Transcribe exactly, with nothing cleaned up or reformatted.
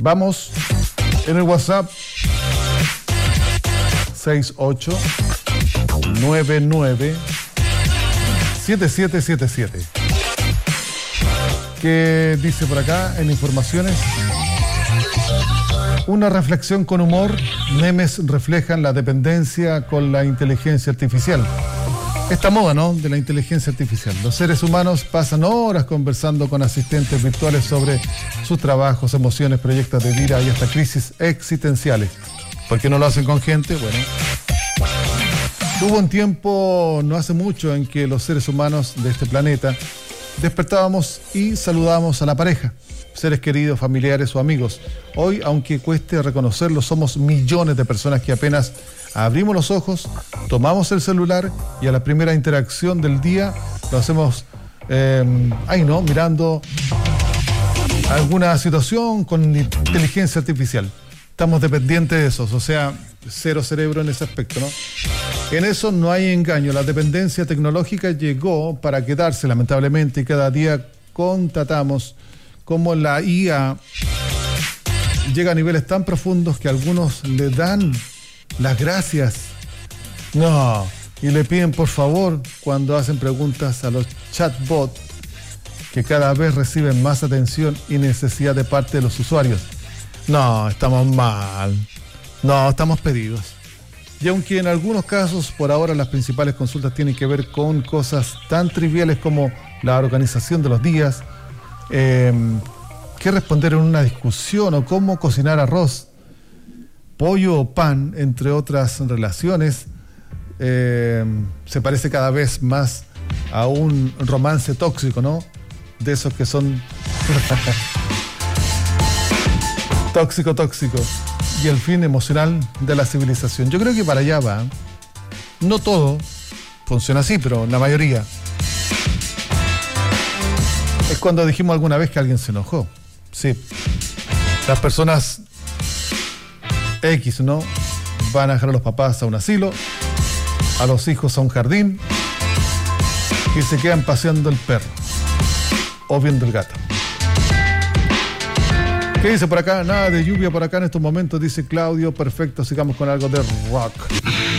Vamos en el WhatsApp seis ocho nueve nueve siete siete siete siete. ¿Qué dice por acá en informaciones? Una reflexión con humor. Memes reflejan la dependencia con la inteligencia artificial. Esta moda, ¿no?, de la inteligencia artificial. Los seres humanos pasan horas conversando con asistentes virtuales sobre sus trabajos, emociones, proyectos de vida y hasta crisis existenciales. ¿Por qué no lo hacen con gente? Bueno, hubo un tiempo, no hace mucho, en que los seres humanos de este planeta despertábamos y saludábamos a la pareja, seres queridos, familiares o amigos. Hoy, aunque cueste reconocerlo, somos millones de personas que apenas abrimos los ojos, tomamos el celular y a la primera interacción del día lo hacemos, eh, ahí no, mirando alguna situación con inteligencia artificial. Estamos dependientes de esos, o sea, cero cerebro en ese aspecto, ¿no? En eso no hay engaño. La dependencia tecnológica llegó para quedarse, lamentablemente, y cada día constatamos cómo la I A llega a niveles tan profundos que algunos le dan las gracias. No, y le piden por favor cuando hacen preguntas a los chatbots, que cada vez reciben más atención y necesidad de parte de los usuarios. No, estamos mal. No, estamos pedidos. Y aunque en algunos casos por ahora las principales consultas tienen que ver con cosas tan triviales como la organización de los días, eh, qué responder en una discusión o cómo cocinar arroz, pollo o pan, entre otras relaciones, eh, se parece cada vez más a un romance tóxico, ¿no? De esos que son tóxico, tóxico. Y el fin emocional de la civilización. Yo creo que para allá va. No todo funciona así, pero la mayoría. Es cuando dijimos alguna vez que alguien se enojó. Sí. Las personas X, ¿no?, van a dejar a los papás a un asilo, a los hijos a un jardín y se quedan paseando el perro o viendo el gato. ¿Qué dice por acá? Nada de lluvia por acá en estos momentos, dice Claudio. Perfecto, sigamos con algo de rock.